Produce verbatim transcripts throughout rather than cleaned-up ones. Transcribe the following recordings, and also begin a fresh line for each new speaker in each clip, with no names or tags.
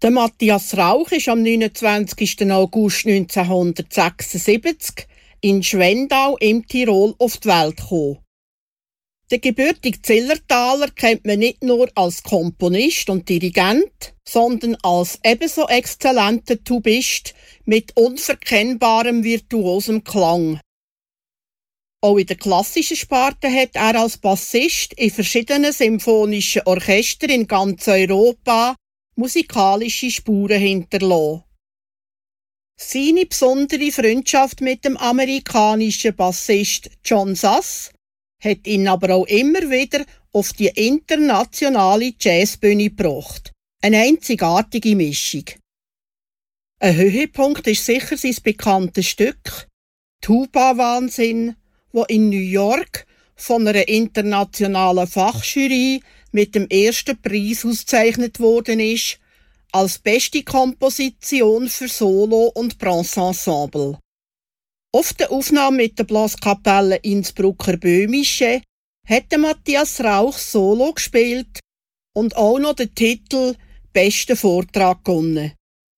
Der Matthias Rauch ist am neunundzwanzigsten August neunzehnhundertsechsundsiebzig in Schwendau im Tirol auf die Welt gekommen. Der gebürtige Zillertaler kennt man nicht nur als Komponist und Dirigent, sondern als ebenso exzellenter Tubist mit unverkennbarem virtuosem Klang. Auch in der klassischen Sparte hat er als Bassist in verschiedenen symphonischen Orchestern in ganz Europa musikalische Spuren hinterlassen. Seine besondere Freundschaft mit dem amerikanischen Bassist John Suss hat ihn aber auch immer wieder auf die internationale Jazzbühne gebracht. Eine einzigartige Mischung. Ein Höhepunkt ist sicher sein bekanntes Stück «Tuba-Wahnsinn», wo in New York von einer internationalen Fachjury mit dem ersten Preis ausgezeichnet worden ist, als beste Komposition für Solo- und Bronze-Ensemble. Auf der Aufnahme mit der Blaskapelle Innsbrucker Böhmische hat Matthias Rauch Solo gespielt und auch noch den Titel «Bester Vortrag» gewonnen.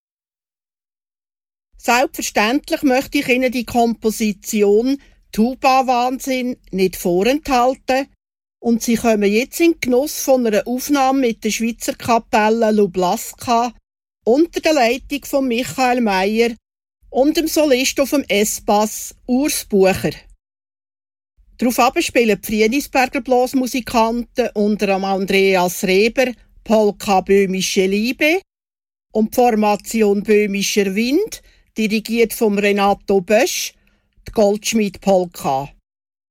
Selbstverständlich möchte ich Ihnen die Komposition «Tuba-Wahnsinn» nicht vorenthalten und Sie kommen jetzt in Genuss von einer Aufnahme mit der Schweizer Kapelle Lublaska unter der Leitung von Michael Meyer und dem Solist auf dem S-Bass Urs Bucher. Daraufhin spielen die Frienisberger Blasmusikanten unter dem Andreas Reber Polka Böhmische Liebe und die Formation Böhmischer Wind, dirigiert vom Renato Bösch, die Goldschmied Polka.